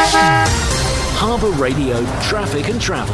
Harbour Radio Traffic and Travel.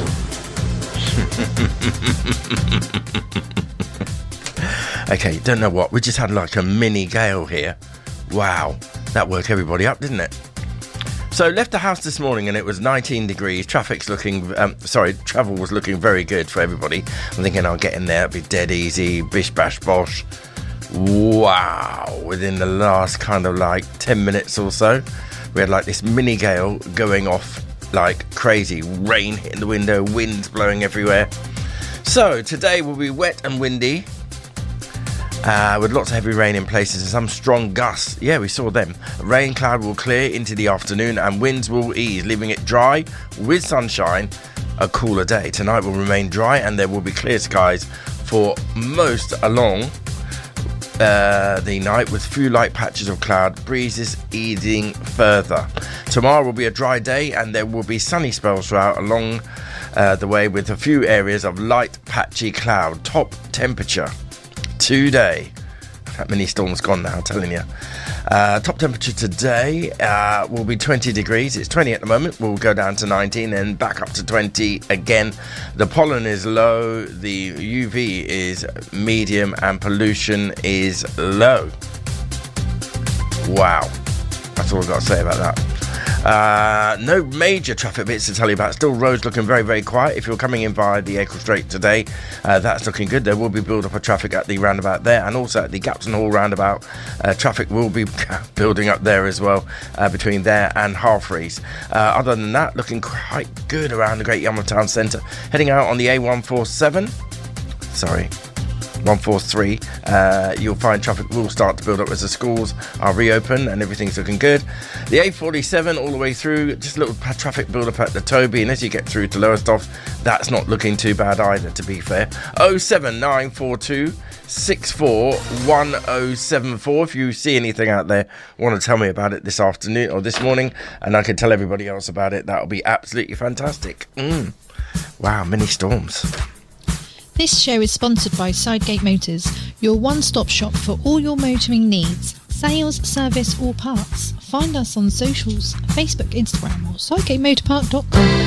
Okay, don't know what. We just had like a mini gale here. Wow, that woke everybody up, didn't it? So left the house this morning and it was 19 degrees. Travel was looking very good for everybody. I'm thinking I'll get in there, it'll be dead easy, bish bash bosh. Wow, within the last kind of like 10 minutes or so, we had like this mini gale going off like crazy. Rain hitting the window, winds blowing everywhere. So today will be wet and windy. With lots of heavy rain in places and some strong gusts. Yeah, we saw them. Rain cloud will clear into the afternoon and winds will ease, leaving it dry with sunshine, a cooler day. Tonight will remain dry and there will be clear skies for most along the night, with few light patches of cloud, breezes easing further. Tomorrow will be a dry day and there will be sunny spells throughout along the way, with a few areas of light patchy cloud. Top temperature today, that mini storm's gone now, I'm telling you. Top temperature today will be 20 degrees. It's 20 at the moment. We'll go down to 19 and back up to 20 again. The pollen is low, the UV is medium, and pollution is low. Wow, that's all I've got to say about that. No major traffic bits to tell you about. Still roads looking very, very quiet. If you're coming in via the Acle Strait today, that's looking good. There will be build up of traffic at the roundabout there, and also at the Gapton Hall roundabout. Traffic will be building up there as well, between there and Halfreys. Other than that, looking quite good around the Great Yarmouth Town Centre. Heading out on the A143, you'll find traffic will start to build up as the schools are reopened and everything's looking good. The A47 all the way through, just a little traffic build up at the Toby, and as you get through to Lowestoft, that's not looking too bad either, to be fair. 07942 641074. If you see anything out there, want to tell me about it this afternoon or this morning, and I can tell everybody else about it, that'll be absolutely fantastic. Wow, mini storms. This show is sponsored by Sidegate Motors, your one-stop shop for all your motoring needs, sales, service or parts. Find us on socials, Facebook, Instagram or sidegatemotorpark.com.